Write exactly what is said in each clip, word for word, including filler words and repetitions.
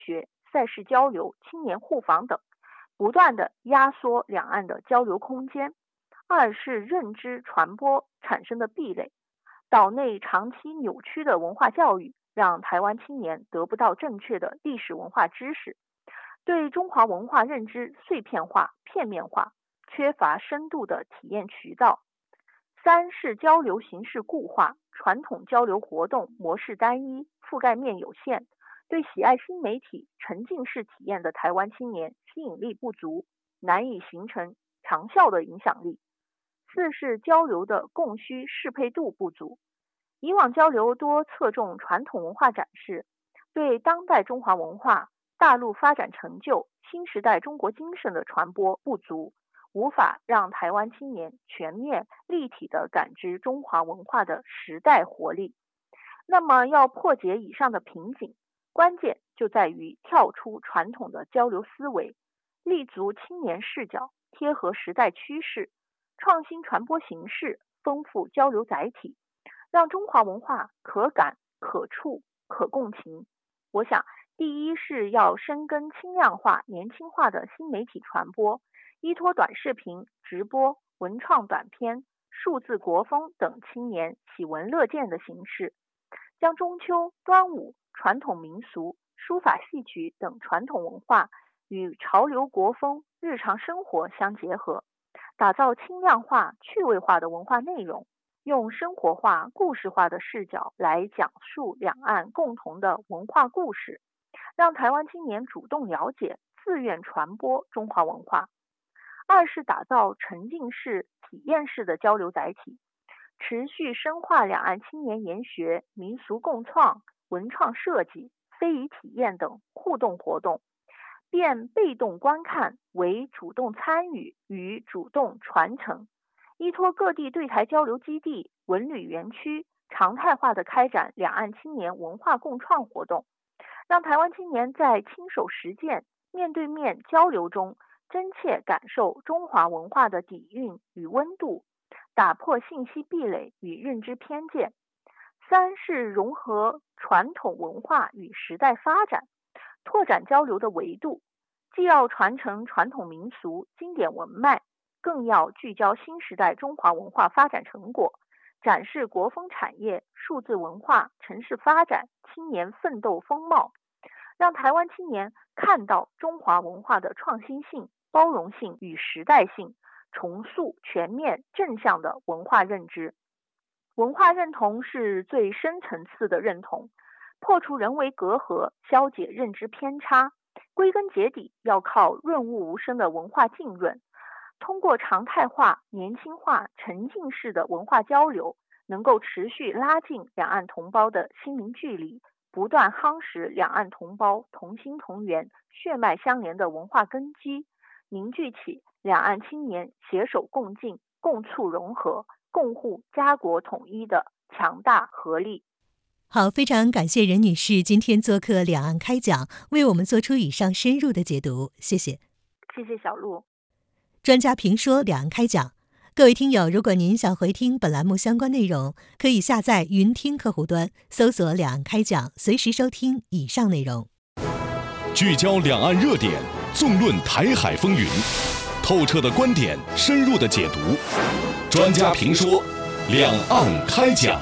学、赛事交流、青年互访等，不断的压缩两岸的交流空间。二是认知传播产生的壁垒，岛内长期扭曲的文化教育，让台湾青年得不到正确的历史文化知识，对中华文化认知碎片化、片面化，缺乏深度的体验渠道。三是交流形式固化，传统交流活动模式单一，覆盖面有限，对喜爱新媒体沉浸式体验的台湾青年吸引力不足，难以形成长效的影响力。四是交流的供需适配度不足，以往交流多侧重传统文化展示，对当代中华文化、大陆发展成就、新时代中国精神的传播不足，无法让台湾青年全面立体地感知中华文化的时代活力。那么要破解以上的瓶颈，关键就在于跳出传统的交流思维，立足青年视角，贴合时代趋势，创新传播形式，丰富交流载体，让中华文化可感、可触、可共情。我想，第一是要深耕轻量化、年轻化的新媒体传播，依托短视频、直播、文创短片、数字国风等青年喜闻乐见的形式，将中秋、端午、传统民俗、书法戏曲等传统文化与潮流国风、日常生活相结合，打造轻量化、趣味化的文化内容，用生活化、故事化的视角来讲述两岸共同的文化故事，让台湾青年主动了解、自愿传播中华文化。二是打造沉浸式、体验式的交流载体，持续深化两岸青年研学、民俗共创、文创设计、非遗体验等互动活动，变被动观看为主动参与与主动传承，依托各地对台交流基地、文旅园区，常态化的开展两岸青年文化共创活动，让台湾青年在亲手实践、面对面交流中，真切感受中华文化的底蕴与温度，打破信息壁垒与认知偏见。三是融合传统文化与时代发展，拓展交流的维度，既要传承传统民俗、经典文脉，更要聚焦新时代中华文化发展成果，展示国风产业、数字文化、城市发展、青年奋斗风貌，让台湾青年看到中华文化的创新性、包容性与时代性，重塑全面正向的文化认知。文化认同是最深层次的认同，破除人为隔阂，消解认知偏差，归根结底要靠润物无声的文化浸润，通过常态化、年轻化、沉浸式的文化交流，能够持续拉近两岸同胞的心灵距离，不断夯实两岸同胞同心同源、血脉相连的文化根基，凝聚起两岸青年携手共进、共促融合、共护家国统一的强大合力。 好，非常感谢任女士今天做客两岸开讲，为我们做出以上深入的解读，谢谢。 谢谢小璐。 专家评说两岸开讲，各位听友，如果您想回听本栏目相关内容，可以下载云听客户端，搜索两岸开讲，随时收听以上内容。 聚焦两岸热点，纵论台海风云，透彻的观点，深入的解读，专家评说，两岸开讲。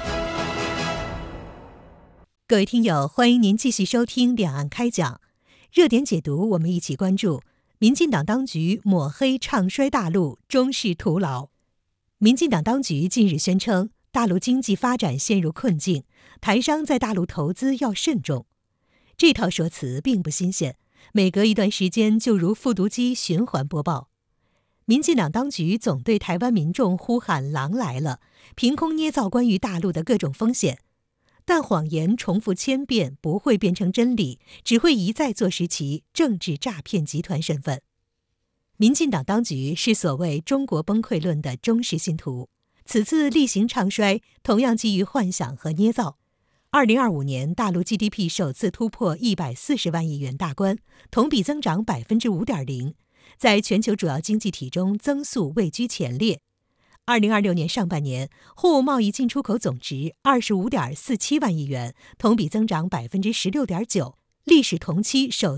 各位听友，欢迎您继续收听两岸开讲热点解读，我们一起关注民进党当局抹黑唱衰大陆，终是徒劳。民进党当局近日宣称，大陆经济发展陷入困境，台商在大陆投资要慎重。这套说辞并不新鲜，每隔一段时间就如复读机循环播报。民进党当局总对台湾民众呼喊狼来了，凭空捏造关于大陆的各种风险。但谎言重复千遍不会变成真理，只会一再坐实其政治诈骗集团身份。民进党当局是所谓中国崩溃论的忠实信徒，此次例行唱衰同样基于幻想和捏造。二零二五年大陆 G D P 首次突破一百四十万亿元大关，同比增长 百分之五点零， 在全球主要经济体中增速位居前列。二零二六年上半年，货物贸易进出口总值 二十五点四七万亿元，同比增长 百分之十六点九， 历史同期首